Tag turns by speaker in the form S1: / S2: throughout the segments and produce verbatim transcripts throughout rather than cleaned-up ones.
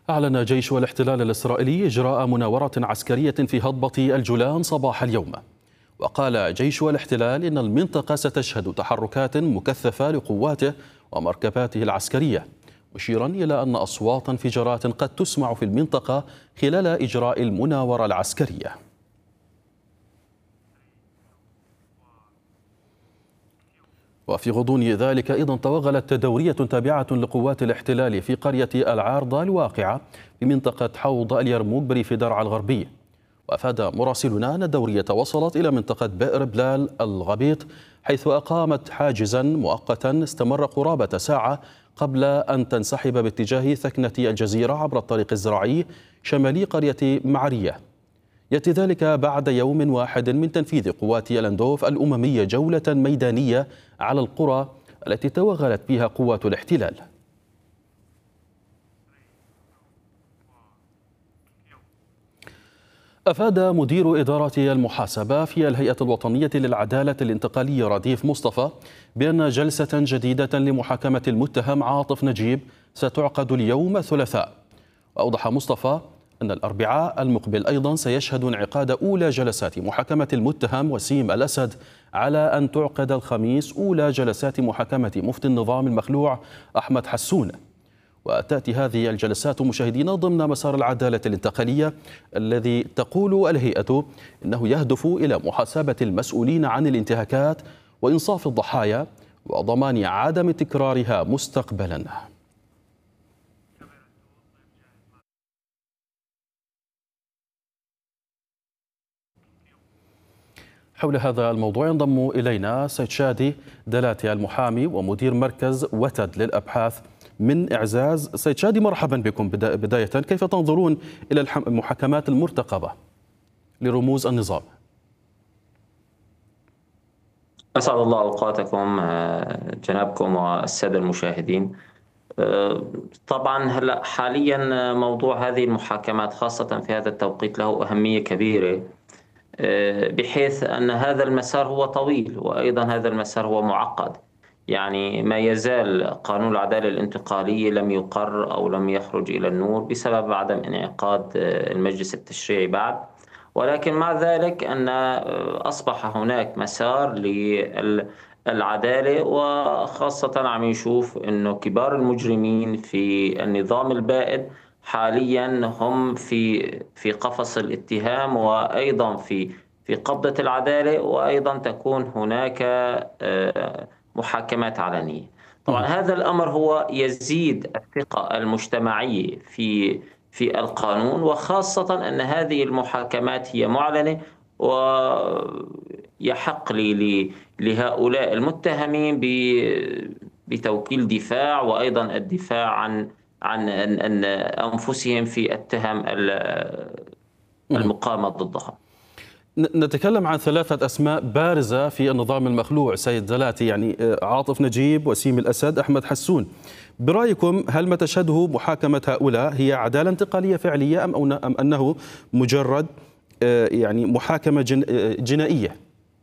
S1: أعلن جيش الاحتلال الإسرائيلي إجراء مناورة عسكرية في هضبة الجولان صباح اليوم. وقال جيش الاحتلال إن المنطقة ستشهد تحركات مكثفة لقواته ومركباته العسكرية، مشيرا إلى أن أصوات انفجارات قد تسمع في المنطقة خلال إجراء المناورة العسكرية. وفي غضون ذلك أيضا توغلت دورية تابعة لقوات الاحتلال في قرية العارضة الواقعة في منطقة حوض اليرموك بريف درعا الغربي. وأفاد مراسلنا أن الدورية وصلت إلى منطقة بئر بلال الغبيط، حيث أقامت حاجزا مؤقتا استمر قرابة ساعة قبل أن تنسحب باتجاه ثكنة الجزيرة عبر الطريق الزراعي شمالي قرية معرية. يأتي ذلك بعد يوم واحد من تنفيذ قوات الأندوف الأممية جولة ميدانية على القرى التي توغلت فيها قوات الاحتلال. أفاد مدير إدارة المحاسبة في الهيئة الوطنية للعدالة الانتقالية رديف مصطفى بأن جلسة جديدة لمحاكمة المتهم عاطف نجيب ستعقد اليوم الثلاثاء. وأوضح مصطفى أن الأربعاء المقبل أيضا سيشهد انعقاد أولى جلسات محاكمة المتهم وسيم الأسد، على أن تعقد الخميس أولى جلسات محاكمة مفتي النظام المخلوع أحمد حسون. وتأتي هذه الجلسات مشاهدين ضمن مسار العدالة الانتقالية الذي تقول الهيئة إنه يهدف إلى محاسبة المسؤولين عن الانتهاكات وإنصاف الضحايا وضمان عدم تكرارها مستقبلا. حول هذا الموضوع ينضم إلينا سيد شادي دلاتي المحامي ومدير مركز وتد للأبحاث من إعزاز. سيد شادي، مرحبا بكم. بداية، كيف تنظرون إلى المحاكمات المرتقبة لرموز النظام؟
S2: أسعد الله أوقاتكم جنابكم والسادة المشاهدين. طبعا هلا حاليا موضوع هذه المحاكمات خاصة في هذا التوقيت له أهمية كبيرة، بحيث أن هذا المسار هو طويل وأيضا هذا المسار هو معقد. يعني ما يزال قانون العدالة الانتقالية لم يقر أو لم يخرج إلى النور بسبب عدم انعقاد المجلس التشريعي بعد، ولكن مع ذلك أن أصبح هناك مسار للعدالة، وخاصة عم نشوف أنه كبار المجرمين في النظام البائد حاليا هم في في قفص الاتهام وأيضا في في قبضة العدالة، وأيضا تكون هناك محاكمات علنية. طبعا هذا الأمر هو يزيد الثقة المجتمعية في في القانون، وخاصة أن هذه المحاكمات هي معلنة، ويحق لي لهؤلاء المتهمين بتوكيل دفاع وأيضا الدفاع عن عن أن أنفسهم في التهم المقامة ضدها.
S1: نتكلم عن ثلاثة أسماء بارزة في النظام المخلوع سيد دلاتي، يعني عاطف نجيب، وسيم الأسد، أحمد حسون. برأيكم هل ما تشهده محاكمة هؤلاء هي عدالة انتقالية فعلية أم أم أنه مجرد يعني محاكمة جنائية؟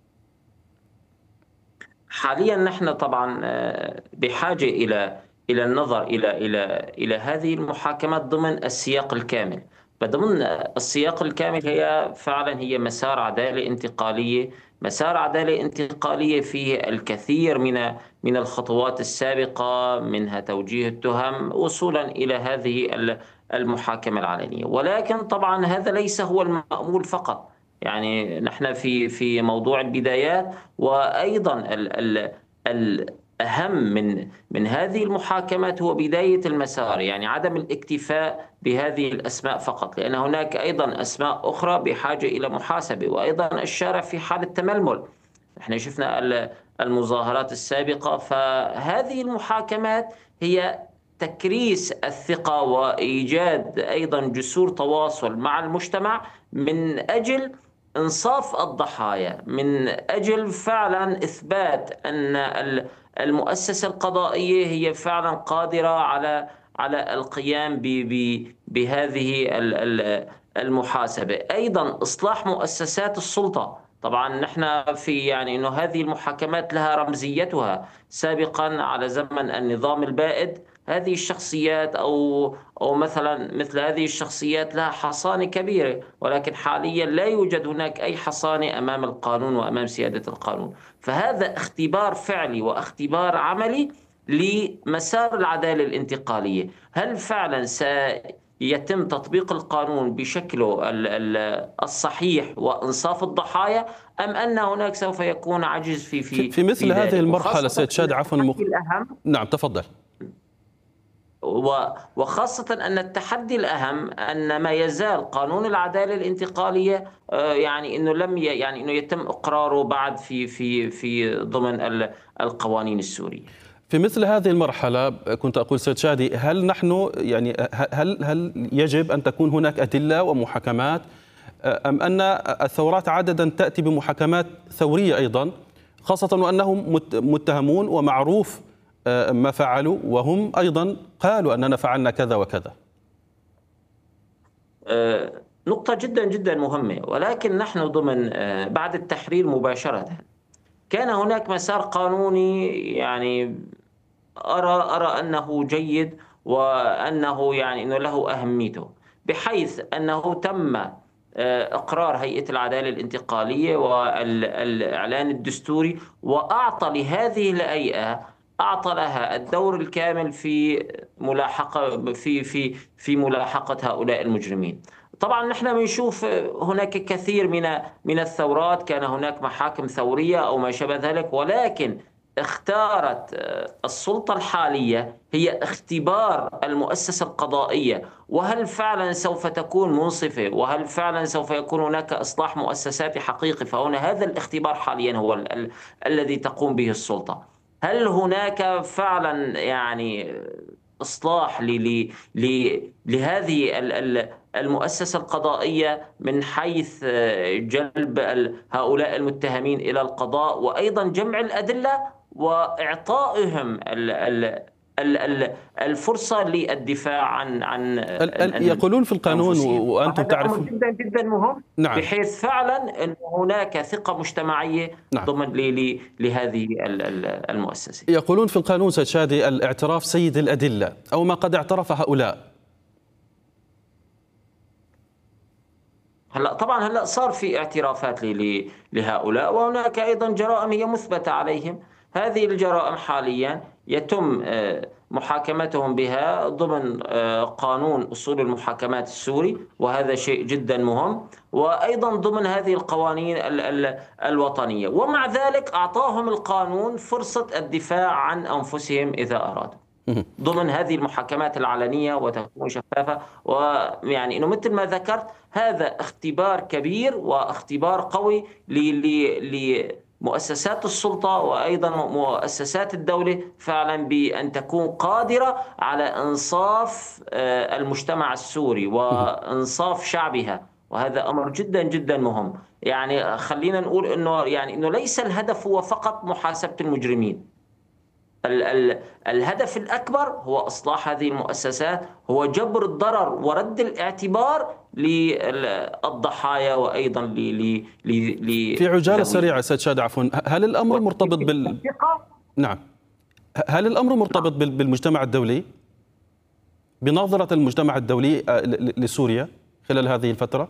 S2: حاليا نحن طبعا بحاجة إلى إلى النظر إلى إلى إلى هذه المحاكمات ضمن السياق الكامل. فضمن السياق الكامل هي فعلا هي مسار عدالة انتقالية، مسار عدالة انتقالية فيه الكثير من من الخطوات السابقة، منها توجيه التهم وصولا إلى هذه المحاكمة العلنية. ولكن طبعا هذا ليس هو المأمول فقط، يعني نحن في في موضوع البدايات، وأيضا ال ال ال أهم من من هذه المحاكمات هو بداية المسار، يعني عدم الاكتفاء بهذه الأسماء فقط، لأن هناك أيضا أسماء أخرى بحاجة إلى محاسبة، وأيضا الشارع في حالة تململ. احنا شفنا المظاهرات السابقة، فهذه المحاكمات هي تكريس الثقة وإيجاد أيضا جسور تواصل مع المجتمع من أجل إنصاف الضحايا، من أجل فعلا إثبات أن المؤسسة القضائية هي فعلا قادرة على على القيام بهذه المحاسبة. أيضا إصلاح مؤسسات السلطة. طبعا نحن في يعني أنه هذه المحاكمات لها رمزيتها. سابقا على زمن النظام البائد هذه الشخصيات أو أو مثلا مثل هذه الشخصيات لها حصانة كبيرة، ولكن حاليا لا يوجد هناك أي حصانة أمام القانون وأمام سيادة القانون. فهذا اختبار فعلي واختبار عملي لمسار العدالة الانتقالية. هل فعلا سيتم تطبيق القانون بشكله الصحيح وإنصاف الضحايا، أم أن هناك سوف يكون عجز في
S1: في,
S2: في
S1: في مثل
S2: في
S1: هذه
S2: ذلك؟
S1: المرحلة
S2: وخاصة
S1: سيد شادي، عفوا المخ...
S2: الأهم
S1: نعم تفضل.
S2: وخاصة أن التحدي الأهم أن ما يزال قانون العدالة الانتقالية يعني أنه لم يعني أنه يتم إقراره بعد في في في ضمن القوانين السورية.
S1: في مثل هذه المرحلة كنت أقول سيد شادي، هل نحن يعني هل هل يجب أن تكون هناك أدلة ومحاكمات، أم أن الثورات عادة تأتي بمحاكمات ثورية أيضا، خاصة وأنهم متهمون ومعروف ما فعلوا وهم أيضا قالوا أننا فعلنا كذا وكذا؟
S2: نقطة جدا جدا مهمة، ولكن نحن ضمن بعد التحرير مباشرة كان هناك مسار قانوني يعني أرى أرى أنه جيد وأنه يعني أنه له أهميته، بحيث أنه تم إقرار هيئة العدالة الانتقالية والإعلان الدستوري، وأعطى لهذه الهيئة أعطى لها الدور الكامل في ملاحقة في في في ملاحقة هؤلاء المجرمين. طبعا نحن بنشوف هناك كثير من من الثورات كان هناك محاكم ثورية أو ما شابه ذلك، ولكن اختارت السلطة الحالية هي اختبار المؤسسة القضائية، وهل فعلا سوف تكون منصفة، وهل فعلا سوف يكون هناك إصلاح مؤسساتي حقيقي. فهنا هذا الاختبار حاليا هو ال ال الذي تقوم به السلطة. هل هناك فعلا يعني إصلاح لهذه المؤسسة القضائية من حيث جلب هؤلاء المتهمين إلى القضاء، وأيضا جمع الأدلة وإعطائهم الفرصة للدفاع عن عن
S1: يقولون في القانون وأنتم تعرفون
S2: جدا جدا مهم. نعم. بحيث فعلا أن هناك ثقة مجتمعية. نعم. ضمن لهذه المؤسسة.
S1: يقولون في القانون سيد شادي الاعتراف سيد الأدلة، أو ما قد اعترف هؤلاء.
S2: هلا طبعا هلا صار في اعترافات لهؤلاء، وهناك أيضا جرائم هي مثبتة عليهم. هذه الجرائم حاليا يتم محاكمتهم بها ضمن قانون أصول المحاكمات السوري، وهذا شيء جدا مهم، وأيضا ضمن هذه القوانين الوطنية. ومع ذلك أعطاهم القانون فرصة الدفاع عن أنفسهم إذا أرادوا ضمن هذه المحاكمات العلنية وتكون شفافة. ويعني إنه مثل ما ذكرت هذا اختبار كبير واختبار قوي لمؤسسات السلطة وأيضا مؤسسات الدولة فعلا بأن تكون قادرة على إنصاف المجتمع السوري وإنصاف شعبها، وهذا أمر جدا جدا مهم. يعني خلينا نقول إنه يعني إنه ليس الهدف هو فقط محاسبة المجرمين. ال ال الهدف الأكبر هو إصلاح هذه المؤسسات، هو جبر الضرر ورد الاعتبار للضحايا وأيضا ل ل
S1: في عجالة سريعة سيد شادي عفوا، هل الأمر مرتبط بال نعم هل الأمر مرتبط بالمجتمع الدولي، بنظرة المجتمع الدولي لسوريا خلال هذه الفترة؟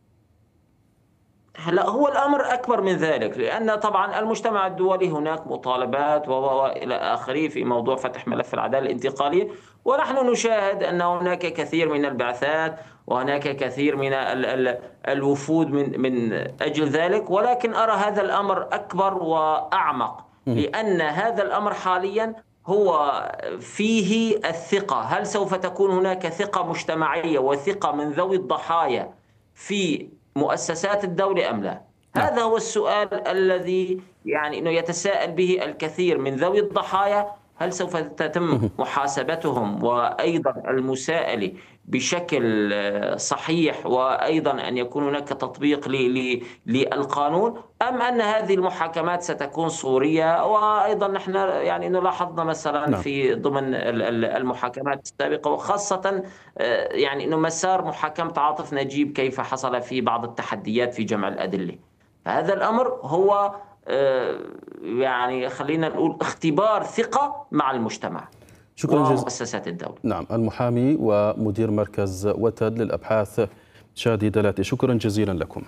S2: هلا هو الأمر أكبر من ذلك، لأن طبعا المجتمع الدولي هناك مطالبات وإلى آخره في موضوع فتح ملف العدالة الانتقالية، ونحن نشاهد أن هناك كثير من البعثات وهناك كثير من ال ال الوفود من من أجل ذلك، ولكن أرى هذا الأمر أكبر وأعمق، لأن هذا الأمر حاليا هو فيه الثقة. هل سوف تكون هناك ثقة مجتمعية وثقة من ذوي الضحايا في مؤسسات الدولة أم لا؟ هذا هو السؤال الذي يعني أنه يتساءل به الكثير من ذوي الضحايا. هل سوف تتم محاسبتهم وأيضا المساءلة بشكل صحيح، وأيضا أن يكون هناك تطبيق للقانون، أم أن هذه المحاكمات ستكون صورية؟ وأيضا نحن يعني لاحظنا مثلا في ضمن المحاكمات السابقة، وخاصة يعني أنه مسار محاكمة عاطف نجيب كيف حصل في بعض التحديات في جمع الأدلة. فهذا الأمر هو يعني خلينا نقول اختبار ثقة مع المجتمع.
S1: شكرا جزيلا.
S2: ومؤسسات الدولة.
S1: نعم، المحامي ومدير مركز وتد للأبحاث شادي دلاتي، شكرا جزيلا لكم.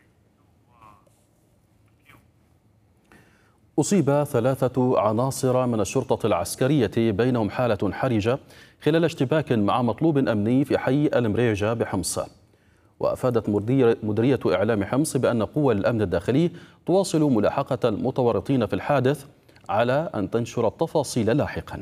S1: أصيب ثلاثة عناصر من الشرطة العسكرية بينهم حالة حرجة خلال اشتباك مع مطلوب أمني في حي المريجة بحمص. وأفادت مديرية إعلام حمص بأن قوى الأمن الداخلي تواصل ملاحقة المتورطين في الحادث على أن تنشر التفاصيل لاحقا.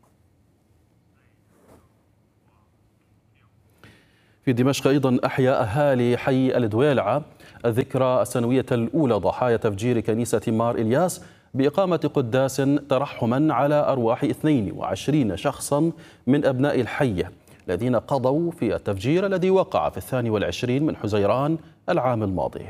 S1: في دمشق أيضا أحيا أهالي حي الدويلعة الذكرى السنوية الأولى ضحايا تفجير كنيسة مار إلياس بإقامة قداس ترحما على أرواح اثنين وعشرين شخصا من أبناء الحي الذين قضوا في التفجير الذي وقع في الثاني والعشرين من حزيران العام الماضي.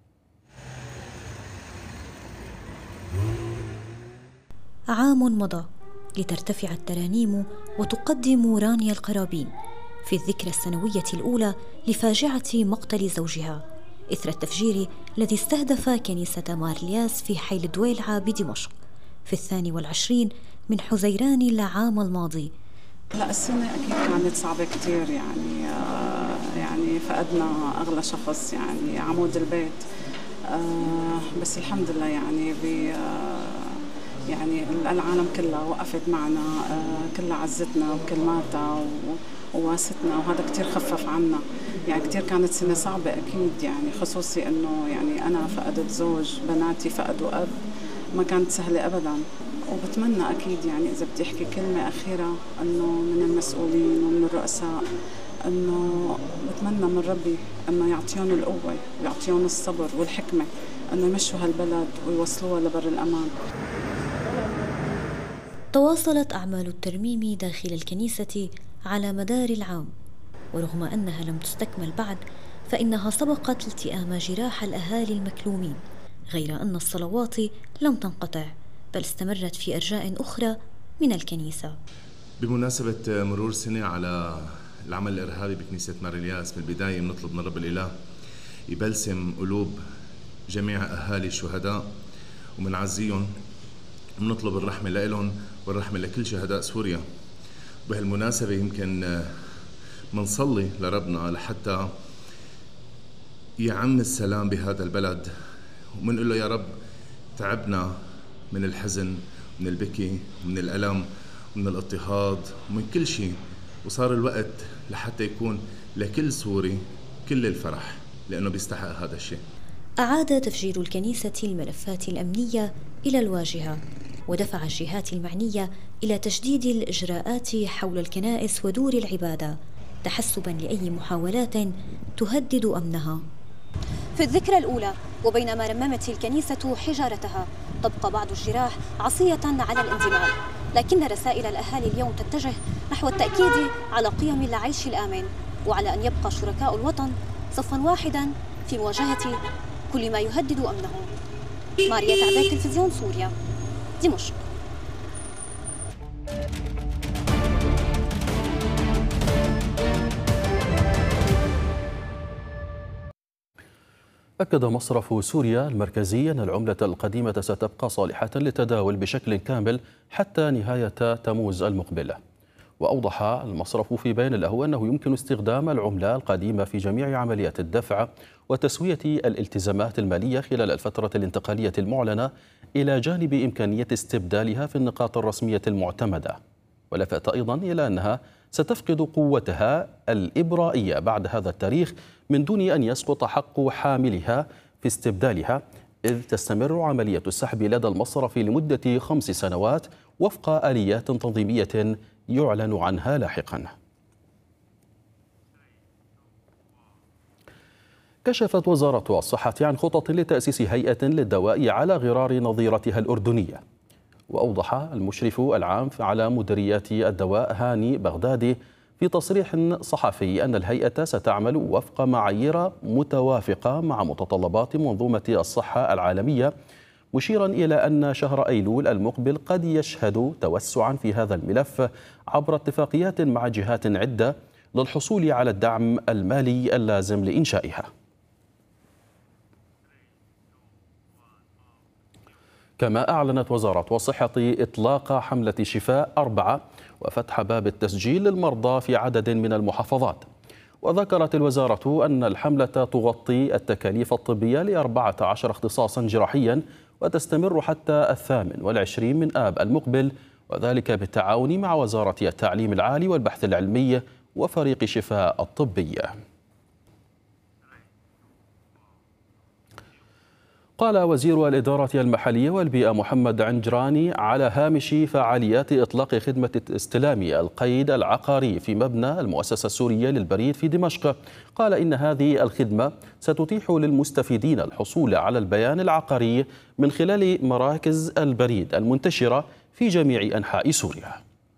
S3: عام مضى لترتفع الترانيم وتقدم رانيا القرابين في الذكرى السنوية الأولى لفاجعة مقتل زوجها إثر التفجير الذي استهدف كنيسة مار إلياس في حي الدويلعة بدمشق في الثاني والعشرين من حزيران العام الماضي.
S4: لا، السنة أكيد كانت صعبة كتير، يعني آه يعني فقدنا أغلى شخص، يعني عمود البيت. آه بس الحمد لله يعني ب آه يعني العالم كلها وقفت معنا، آه كلها عزتنا بكلماتها وواستنا، وهذا كتير خفف عنا. يعني كتير كانت سنة صعبة أكيد، يعني خصوصي إنه يعني أنا فقدت زوج، بناتي فقدوا أب، ما كانت سهلة أبداً. وبتمنى أكيد يعني إذا بدي أحكي كلمة أخيرة إنه من المسؤولين ومن الرؤساء، إنه بتمنى من ربي إنه يعطيهم القوة ويعطيهم الصبر والحكمة إنه يمشوا هالبلد ويوصلوها لبر الأمان.
S3: تواصلت أعمال الترميم داخل الكنيسة على مدار العام، ورغم أنها لم تستكمل بعد فإنها سبقت التئام جراح الأهالي المكلومين، غير أن الصلوات لم تنقطع بل استمرت في أرجاء أخرى من الكنيسة.
S5: بمناسبة مرور سنة على العمل الإرهابي بكنيسة مار إلياس، من البداية بنطلب من رب الإله يبلسم قلوب جميع أهالي الشهداء ومنعزيهم، بنطلب الرحمة لهم والرحمة لكل شهداء سوريا. بهالمناسبة يمكن منصلي لربنا لحتى يعم السلام بهذا البلد، ومنقول له يا رب تعبنا من الحزن، من البكي، من الألم، من الاضطهاد، ومن كل شيء، وصار الوقت لحتى يكون لكل سوري كل الفرح، لأنه بيستحق هذا الشيء.
S3: أعاد تفجير الكنيسة الملفات الأمنية إلى الواجهة، ودفع الجهات المعنية إلى تشديد الإجراءات حول الكنائس ودور العبادة تحسباً لأي محاولات تهدد أمنها.
S6: في الذكرى الأولى وبينما رممت الكنيسة حجارتها، تبقى بعض الجراح عصية على الانتماء، لكن رسائل الأهالي اليوم تتجه نحو التأكيد على قيم العيش الآمن، وعلى أن يبقى شركاء الوطن صفاً واحداً في مواجهة كل ما يهدد أمنهم. ماريا عبيد، تلفزيون سوريا، دمشق.
S1: أكد مصرف سوريا المركزي أن العملة القديمة ستبقى صالحة للتداول بشكل كامل حتى نهاية تموز المقبلة. وأوضح المصرف في بيان له أنه يمكن استخدام العملة القديمة في جميع عمليات الدفع وتسوية الالتزامات المالية خلال الفترة الانتقالية المعلنة، إلى جانب إمكانية استبدالها في النقاط الرسمية المعتمدة. ولفت أيضا إلى أنها ستفقد قوتها الإبرائية بعد هذا التاريخ من دون أن يسقط حق حاملها في استبدالها، إذ تستمر عملية السحب لدى المصرف لمدة خمس سنوات وفق آليات تنظيمية يعلن عنها لاحقا. كشفت وزارة الصحة عن خطط لتأسيس هيئة للدواء على غرار نظيرتها الأردنية. وأوضح المشرف العام على مديريات الدواء هاني بغدادي في تصريح صحفي أن الهيئة ستعمل وفق معايير متوافقة مع متطلبات منظومة الصحة العالمية، مشيرا إلى أن شهر أيلول المقبل قد يشهد توسعا في هذا الملف عبر اتفاقيات مع جهات عدة للحصول على الدعم المالي اللازم لإنشائها. كما أعلنت وزارة الصحة إطلاق حملة شفاء أربعة وفتح باب التسجيل للمرضى في عدد من المحافظات. وذكرت الوزارة أن الحملة تغطي التكاليف الطبية لأربعة عشر اختصاصا جراحيا وتستمر حتى الثامن والعشرين من آب المقبل، وذلك بالتعاون مع وزارة التعليم العالي والبحث العلمي وفريق شفاء الطبية. قال وزير الإدارة المحلية والبيئة محمد عنجراني على هامش فعاليات إطلاق خدمة استلام القيد العقاري في مبنى المؤسسة السورية للبريد في دمشق، قال إن هذه الخدمة ستتيح للمستفيدين الحصول على البيان العقاري من خلال مراكز البريد المنتشرة في جميع أنحاء سوريا.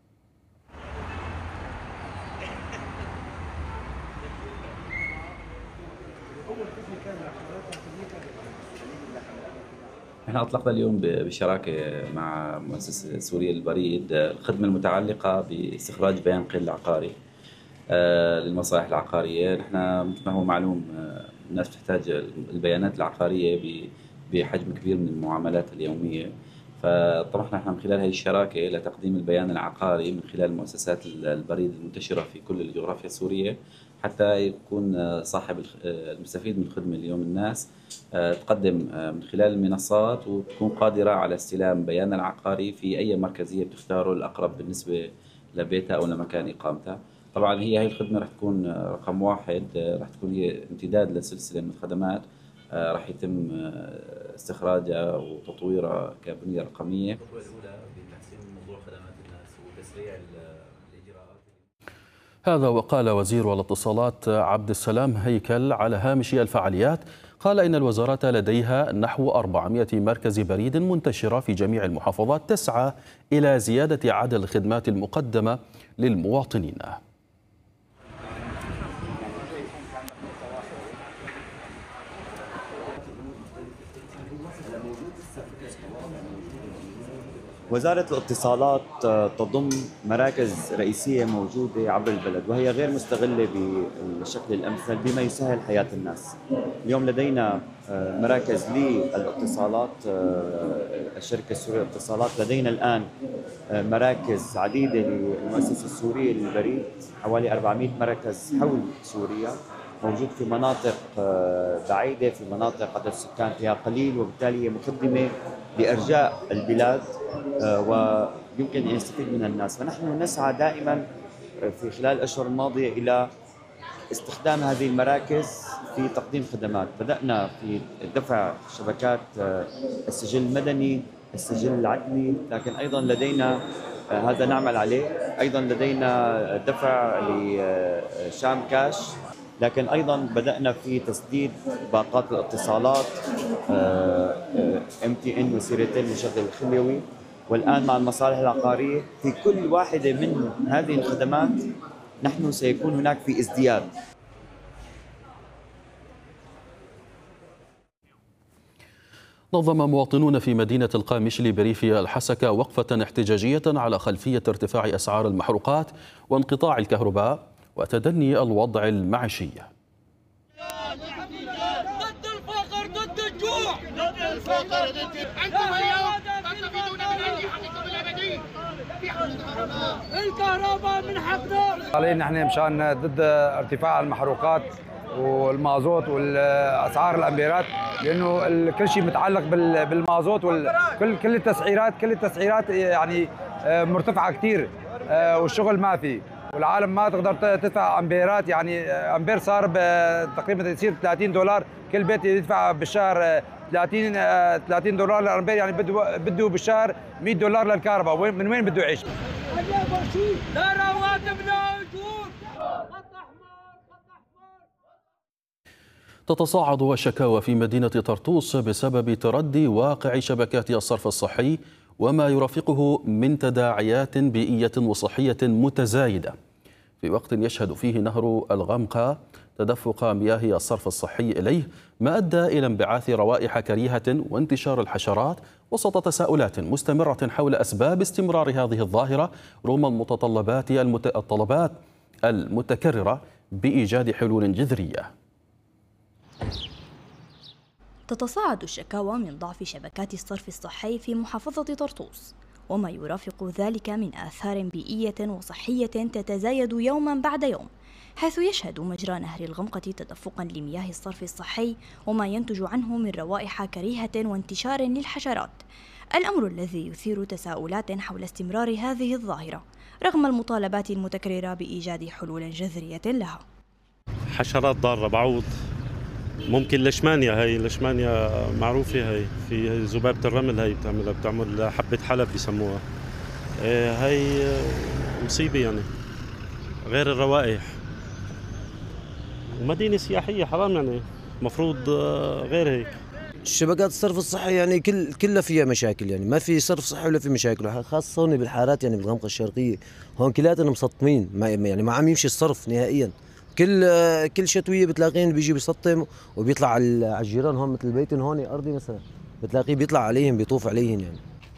S7: احنا اطلقنا اليوم بشراكه مع مؤسسه سوريا للبريد الخدمه المتعلقه باستخراج بيان قيد العقاري للمصالح العقاريه. نحن مثل ما هو معلوم الناس تحتاج البيانات العقاريه بحجم كبير من المعاملات اليوميه، فطرحنا نحن من خلال هذه الشراكه لتقديم البيان العقاري من خلال مؤسسات البريد المنتشره في كل الجغرافيا السوريه، حتى يكون صاحب المستفيد من الخدمه اليوم الناس تقدم من خلال المنصات وتكون قادره على استلام بيانها العقاري في اي مركزيه بتختاره الاقرب بالنسبه لبيتها او لمكان اقامتها. طبعا هي هي الخدمه رح تكون رقم واحد، رح تكون هي امتداد لسلسله من الخدمات رح يتم استخراجها وتطويرها كبنيه رقميه. الخطوه الاولى بتحسين موضوع خدمات الناس وتسريع الاجراءات.
S1: هذا وقال وزير الاتصالات عبد السلام هيكل على هامش الفعاليات، قال إن الوزارة لديها نحو أربعمائة مركز بريد منتشرة في جميع المحافظات تسعى إلى زيادة عدد الخدمات المقدمة للمواطنين.
S8: وزارة الاتصالات تضم مراكز رئيسية موجودة عبر البلد وهي غير مستغلة بالشكل الأمثل بما يسهل حياة الناس. اليوم لدينا مراكز للاتصالات، الشركة السورية للاتصالات، لدينا الآن مراكز عديدة للمؤسسة السورية للبريد، حوالي أربعمائة مركز حول سوريا، موجود في مناطق بعيدة، في مناطق عدد السكان فيها قليل، وبالتالي هي مقدمة لأرجاء البلاد ويمكن أن يستفيد منها الناس. فنحن نسعى دائما في خلال الأشهر الماضية إلى استخدام هذه المراكز في تقديم خدمات. بدأنا في دفع شبكات السجل المدني، السجل العدلي، لكن أيضا لدينا هذا نعمل عليه، أيضا لدينا دفع لشام كاش، لكن أيضا بدأنا في تسديد باقات الاتصالات ام تي ان وسيرتين مشغل الخليوي، والآن مع المصالح العقارية في كل واحدة من هذه الخدمات نحن سيكون هناك في ازدياد.
S1: نظم مواطنون في مدينة القامشلي بريف الحسكة وقفة احتجاجية على خلفية ارتفاع أسعار المحروقات وانقطاع الكهرباء وتدني الوضع المعيشي.
S9: ضد الفقر، ضد الجوع، ضد الفقر، ضد انتم اليوم تستفيدون من هذه حقكم الابديه في حق الكهرباء. الكهرباء من حقنا.
S10: طالعين نحن مشان ضد ارتفاع المحروقات والمازوت والاسعار الامبيرات، لانه كل شيء متعلق بالمازوت وكل كل التسعيرات كل التسعيرات يعني مرتفعه كثير، والشغل ما في، والعالم ما تقدر تدفع امبيرات. يعني امبير صار تقريبا يصير ثلاثين دولار، كل بيت يدفع بالشهر ثلاثين ثلاثين دولار للامبير، يعني بده بده بالشهر مئة دولار للكهرباء. من وين بده يعيش؟
S9: لا رواتب لا اجور.
S1: تتصاعد الشكاوى في مدينة طرطوس بسبب تردي واقع شبكات الصرف الصحي وما يرافقه من تداعيات بيئية وصحية متزايدة، في وقت يشهد فيه نهر الغمقة تدفق مياه الصرف الصحي إليه، ما أدى إلى انبعاث روائح كريهة وانتشار الحشرات، وسط تساؤلات مستمرة حول أسباب استمرار هذه الظاهرة رغم المتطلبات الطلبات المتكررة بإيجاد حلول جذرية.
S11: تتصاعد الشكاوى من ضعف شبكات الصرف الصحي في محافظة طرطوس، وما يرافق ذلك من آثار بيئية وصحية تتزايد يوما بعد يوم، حيث يشهد مجرى نهر الغمقة تدفقا لمياه الصرف الصحي وما ينتج عنه من روائح كريهة وانتشار للحشرات، الأمر الذي يثير تساؤلات حول استمرار هذه الظاهرة رغم المطالبات المتكررة بإيجاد حلول جذرية لها.
S12: حشرات ضارة، بعوض، ممكن لشمانيا، هاي لشمانيا معروفة، هاي في ذبابة الرمل، هاي بتعملها، بتعمل حبة حلب بيسموها، هاي مصيبة يعني، غير الروائح. مدينة سياحية حرام يعني، مفروض غير هيك.
S13: شبكات الصرف الصحي يعني كل كلها فيها مشاكل، يعني ما في صرف صحي ولا في مشاكل، خاصة هون بالحارات يعني بالغمقة الشرقية، هون كلاتنا مسطمين، يعني ما عم يمشي الصرف نهائيا. كل كل شتويه بتلاقين بيجي بيسطم وبيطلع على الجيران هون، مثل بيتن هون ارضي مثلا بتلاقيه بيطلع عليهم بيطوف عليهم يعني.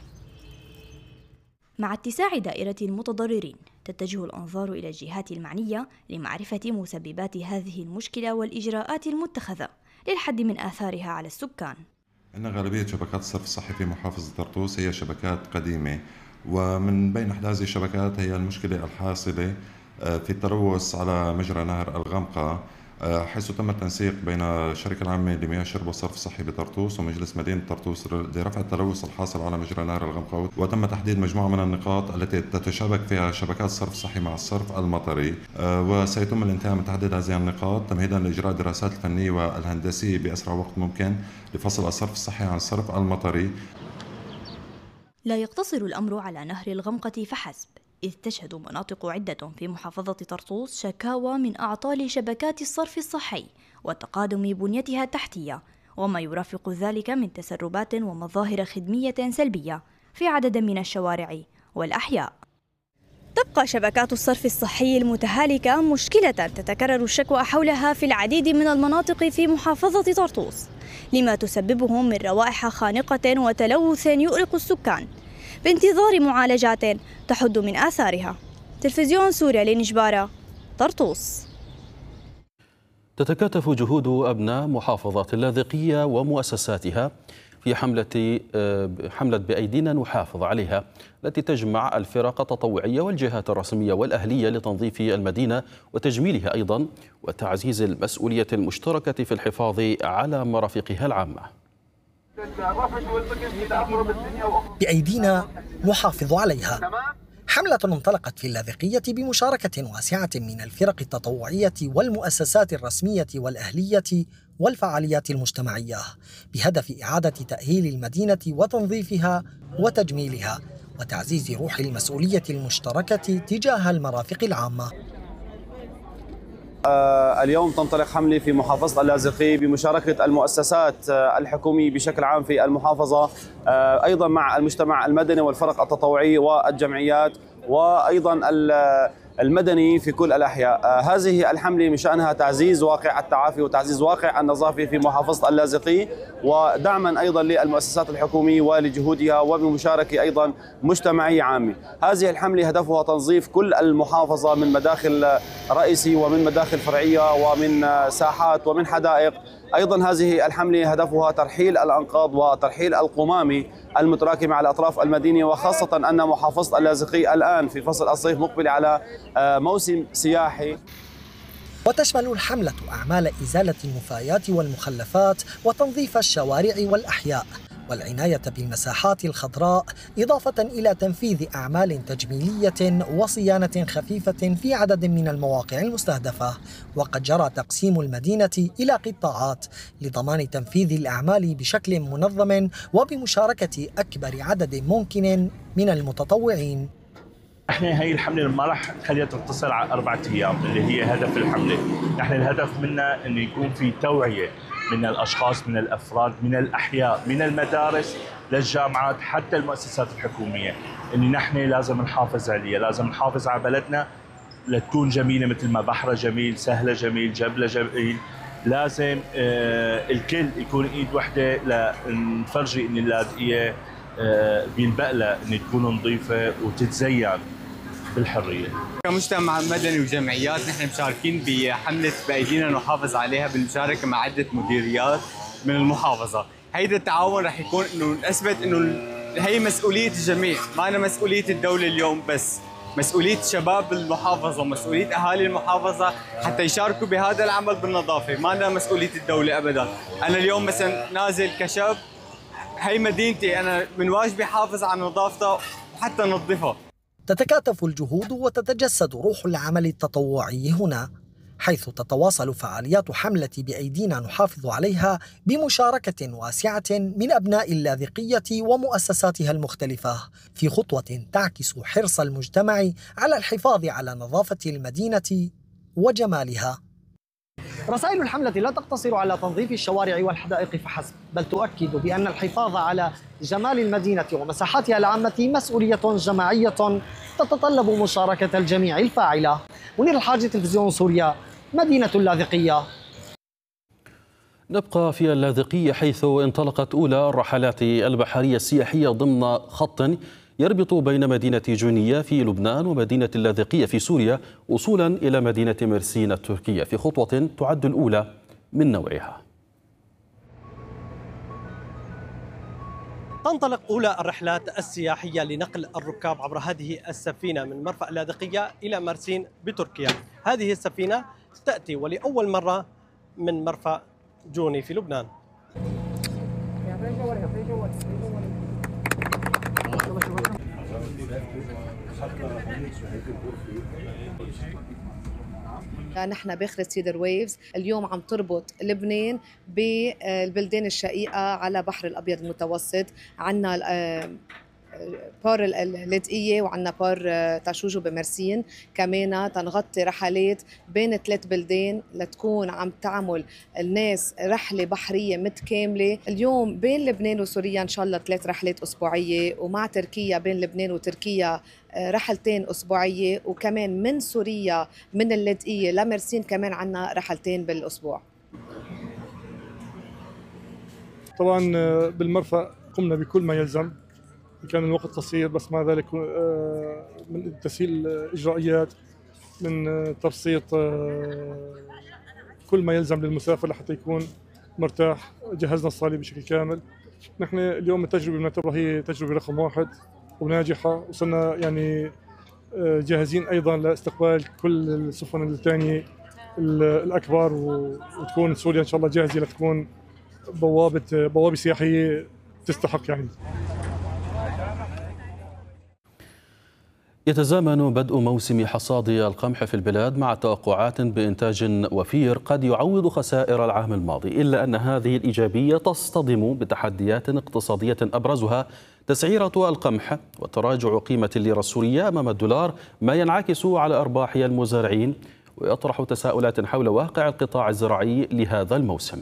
S11: مع اتساع دائرة المتضررين تتجه الأنظار إلى الجهات المعنية لمعرفة مسببات هذه المشكلة والإجراءات المتخذة للحد من آثارها على السكان.
S14: إن غالبية شبكات الصرف الصحي في محافظة طرطوس هي شبكات قديمة، ومن بين أحد هذه الشبكات هي المشكلة الحاصلة في التلوث على مجرى نهر الغمقة، حيث تم التنسيق بين الشركة العامة لمياه الشرب والصرف الصحي بطرطوس ومجلس مدينة طرطوس لرفع التلوث الحاصل على مجرى نهر الغمقة، وتم تحديد مجموعة من النقاط التي تتشابك فيها شبكات الصرف الصحي مع الصرف المطري، وسيتم الانتهاء من تحديد هذه النقاط تمهيدا لإجراء الدراسات الفنية والهندسية بأسرع وقت ممكن لفصل الصرف الصحي عن الصرف المطري.
S11: لا يقتصر الأمر على نهر الغمقة فحسب، إذ تشهد مناطق عدة في محافظة طرطوس شكاوى من أعطال شبكات الصرف الصحي وتقادم بنيتها التحتية، وما يرافق ذلك من تسربات ومظاهر خدمية سلبية في عدد من الشوارع والأحياء. تبقى شبكات الصرف الصحي المتهالكة مشكلة تتكرر الشكوى حولها في العديد من المناطق في محافظة طرطوس، لما تسببه من روائح خانقة وتلوث يؤرق السكان، بانتظار معالجات تحد من آثارها. تلفزيون سوريا لنجبارة، طرطوس.
S1: تتكاتف جهود أبناء محافظة اللاذقية ومؤسساتها في حملة حملة بأيدينا نحافظ عليها، التي تجمع الفرق التطوعية والجهات الرسمية والأهلية لتنظيف المدينة وتجميلها أيضا، وتعزيز المسؤولية المشتركة في الحفاظ على مرافقها العامة.
S15: بأيدينا نحافظ عليها، حملة انطلقت في اللاذقية بمشاركة واسعة من الفرق التطوعية والمؤسسات الرسمية والأهلية والفعاليات المجتمعية، بهدف إعادة تأهيل المدينة وتنظيفها وتجميلها وتعزيز روح المسؤولية المشتركة تجاه المرافق العامة.
S16: اليوم تنطلق حملة في محافظة اللاذقية بمشاركة المؤسسات الحكومية بشكل عام في المحافظة، أيضا مع المجتمع المدني والفرق التطوعية والجمعيات، وأيضا المدني في كل الأحياء. هذه الحملة من شأنها تعزيز واقع التعافي وتعزيز واقع النظافة في محافظة اللاذقية، ودعما أيضا للمؤسسات الحكومية ولجهودها، وبمشاركة أيضا مجتمعية عامة. هذه الحملة هدفها تنظيف كل المحافظة من مداخل رئيسي ومن مداخل فرعية ومن ساحات ومن حدائق. أيضا هذه الحملة هدفها ترحيل الأنقاض وترحيل القمامة المتراكمة على أطراف المدينة، وخاصة أن محافظة اللاذقية الآن في فصل الصيف مقبلة على موسم سياحي.
S15: وتشمل الحملة أعمال إزالة النفايات والمخلفات وتنظيف الشوارع والأحياء والعناية بالمساحات الخضراء، إضافة إلى تنفيذ أعمال تجميلية وصيانة خفيفة في عدد من المواقع المستهدفة. وقد جرى تقسيم المدينة إلى قطاعات لضمان تنفيذ الأعمال بشكل منظم وبمشاركة أكبر عدد ممكن من المتطوعين.
S17: احنا هي الحمله ما راح نخليها تقتصر على اربعة ايام اللي هي هدف الحمله، احنا الهدف منا انه يكون في توعيه من الاشخاص، من الافراد، من الاحياء، من المدارس للجامعات، حتى المؤسسات الحكوميه، ان نحن لازم نحافظ عليها، لازم نحافظ على بلدنا لتكون جميله مثل ما بحرها جميل، سهله جميل، جبله جميل. لازم آه الكل يكون ايد وحده لنفرجي ان اللاذقيه آه بينبق لها ان تكون نظيفه وتتزين بالحريه.
S18: كمجتمع مدني وجمعيات نحن مشاركين بحمله بايدينا نحافظ عليها بالمشاركه مع عده مديريات من المحافظه. هيدا التعاون رح يكون انه نثبت انه هي مسؤوليه الجميع، ما أنا مسؤوليه الدوله اليوم بس، مسؤوليه شباب المحافظه ومسؤوليه اهالي المحافظه حتى يشاركوا بهذا العمل بالنظافه، ما أنا مسؤوليه الدوله ابدا. انا اليوم مثلا نازل كشاب، هي مدينتي، انا من واجبي حافظ على نظافتها وحتى نظفها.
S15: تتكاتف الجهود وتتجسد روح العمل التطوعي هنا، حيث تتواصل فعاليات حملة بأيدينا نحافظ عليها بمشاركة واسعة من أبناء اللاذقية ومؤسساتها المختلفة، في خطوة تعكس حرص المجتمع على الحفاظ على نظافة المدينة وجمالها. رسائل الحملة لا تقتصر على تنظيف الشوارع والحدائق فحسب، بل تؤكد بأن الحفاظ على جمال المدينة ومساحاتها العامة مسؤولية جماعية تتطلب مشاركة الجميع الفاعلة. منير الحاج، تلفزيون سوريا، مدينة اللاذقية.
S1: نبقى في اللاذقية حيث انطلقت أولى الرحلات البحرية السياحية ضمن خط يربط بين مدينة جونية في لبنان ومدينة اللاذقية في سوريا وصولا إلى مدينة مرسين التركية، في خطوة تعد الأولى من نوعها.
S19: تنطلق أولى الرحلات السياحية لنقل الركاب عبر هذه السفينة من مرفأ اللاذقية إلى مرسين بتركيا. هذه السفينة تأتي ولأول مرة من مرفأ جوني في لبنان.
S20: نحن باخرة سيدر ويفز اليوم عم تربط لبنان بالبلدان الشقيقة على بحر الأبيض المتوسط. عنا بار اللاذقية وعنا بار تاشوجو بمرسين، كمان تنغطي رحلات بين ثلاث بلدان لتكون عم تعمل الناس رحلة بحرية متكاملة. اليوم بين لبنان وسوريا إن شاء الله ثلاث رحلات أسبوعية، ومع تركيا بين لبنان وتركيا رحلتين أسبوعية، وكمان من سوريا من اللاذقية لمرسين كمان عنا رحلتين بالأسبوع.
S21: طبعا بالمرفأ قمنا بكل ما يلزم، كان الوقت قصير بس مع ذلك من تسهيل الإجراءات، من تبسيط كل ما يلزم للمسافر لحتى يكون مرتاح. جهزنا الصالة بشكل كامل. نحن اليوم التجربة بنعتبرها هي تجربة رقم واحد وناجحة، وصلنا يعني جاهزين أيضا لاستقبال كل السفن الثانية الأكبر، وتكون سوريا إن شاء الله جاهزة لتكون بوابة بوابة سياحية تستحق يعني.
S1: يتزامن بدء موسم حصاد القمح في البلاد مع توقعات بإنتاج وفير قد يعوض خسائر العام الماضي، إلا أن هذه الإيجابية تصطدم بتحديات اقتصادية أبرزها تسعيرة القمح وتراجع قيمة الليرة السورية أمام الدولار، ما ينعكس على أرباح المزارعين ويطرح تساؤلات حول واقع القطاع الزراعي لهذا الموسم.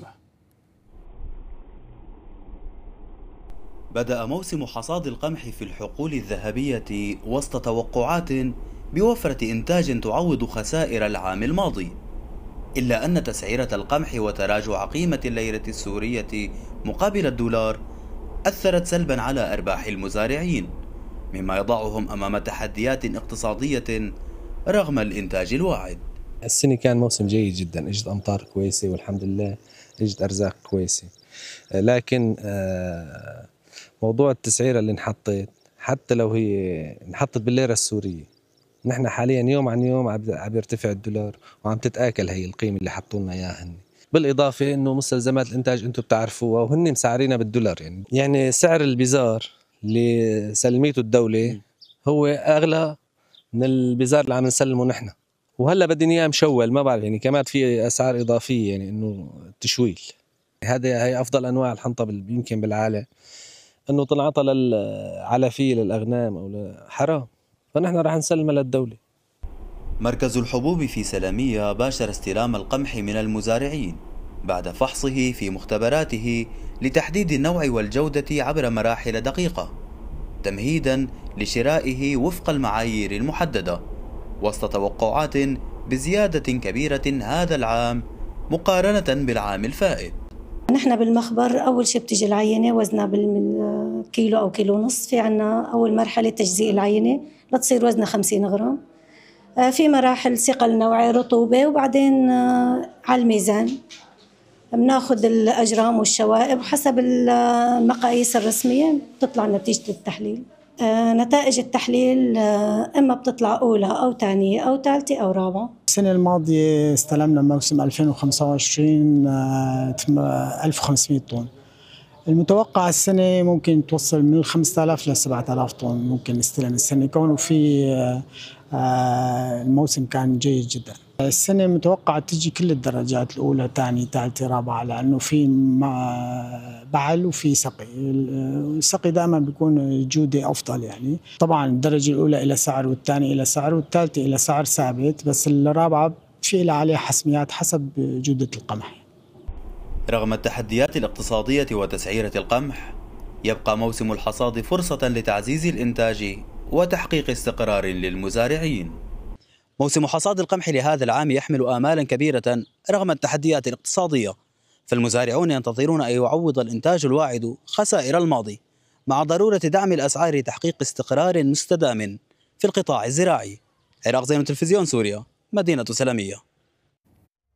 S22: بدأ موسم حصاد القمح في الحقول الذهبية وسط توقعات بوفرة إنتاج تعوض خسائر العام الماضي، إلا أن تسعيرة القمح وتراجع قيمة الليرة السورية مقابل الدولار أثرت سلبا على أرباح المزارعين، مما يضعهم أمام تحديات اقتصادية رغم الإنتاج الواعد.
S23: السنة كان موسم جيد جدا، اجت أمطار كويسة والحمد لله، اجت أرزاق كويسة، لكن موضوع التسعيرة اللي انحطت حتى لو هي انحطت بالليرة السورية، نحن حاليا يوم عن يوم عم يرتفع الدولار وعم تتآكل هي القيمة اللي حطوا لنا اياها هن. بالإضافة إنه مستلزمات الإنتاج أنتم بتعرفوها وهن مسعرينها بالدولار، يعني يعني سعر البزار اللي سلميته الدولة هو أغلى من البزار اللي عم نسلمه نحن، وهلا بدنا إياه مشول، ما بعرف يعني كمان في أسعار إضافية يعني إنه تشويل. هذا هي أفضل أنواع الحنطة يمكن بالعالم، إنه تنعطى للعلفية للأغنام أو حرام، فنحن راح نسلمها للدولة.
S22: مركز الحبوب في سلامية باشر استلام القمح من المزارعين بعد فحصه في مختبراته لتحديد النوع والجودة عبر مراحل دقيقة، تمهيدا لشرائه وفق المعايير المحددة، وسط توقعات بزيادة كبيرة هذا العام مقارنة بالعام الفائت.
S24: نحن بالمخبر أول شيء بتجي العينة وزنها بالكيلو أو كيلو ونص، في عنا أول مرحلة تجزيء العينة لتصير وزنها خمسين غرام، في مراحل ثقل نوعي رطوبة، وبعدين على الميزان بناخذ الأجرام والشوائب حسب المقاييس الرسمية بتطلع نتيجة التحليل. نتائج التحليل إما بتطلع أولى أو ثانية أو ثالثة أو رابعة.
S2: السنة الماضية استلمنا موسم ألفين وخمسة وعشرين ألف وخمسمئة طن. المتوقع السنة ممكن توصل من خمسة آلاف ل سبعة آلاف طن ممكن نستلم السنة، كونه في الموسم كان جيد جدا. السنة متوقع تجي كل الدرجات الأولى ثاني ثالثة رابعة، لأنه في بعل وفي سقي. السقي دائما بيكون جودة أفضل يعني. طبعا الدرجة الأولى إلى سعر والثانية إلى سعر والثالثة إلى سعر ثابت، بس الرابعة في لها عليها حسميات حسب جودة القمح.
S22: رغم التحديات الاقتصادية وتسعيرة القمح، يبقى موسم الحصاد فرصة لتعزيز الإنتاج وتحقيق استقرار للمزارعين. موسم حصاد القمح لهذا العام يحمل آمالا كبيرة رغم التحديات الاقتصادية، فالمزارعون ينتظرون أن يعوض الإنتاج الواعد خسائر الماضي، مع ضرورة دعم الأسعار لتحقيق استقرار مستدام في القطاع الزراعي. عراق زين، تلفزيون سوريا، مدينة سلمية.